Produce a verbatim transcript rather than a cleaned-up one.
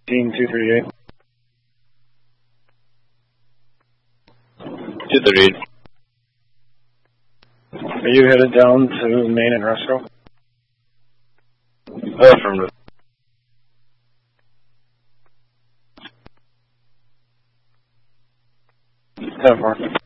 two thirty-eight. two thirty-eight. Are you headed down to Main and Roscoe? Oh, affirmative. ten four.